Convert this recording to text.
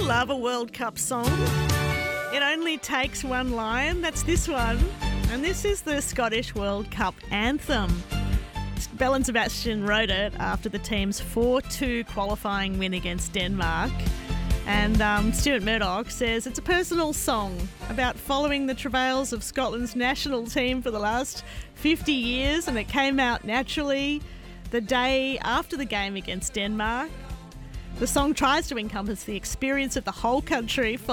love a World Cup song. It only takes one line. That's this one. And this is the Scottish World Cup anthem. Belle and Sebastian wrote it after the team's 4-2 qualifying win against Denmark. And Stuart Murdoch says it's a personal song about following the travails of Scotland's national team for the last 50 years, and it came out naturally the day after the game against Denmark. The song tries to encompass the experience of the whole country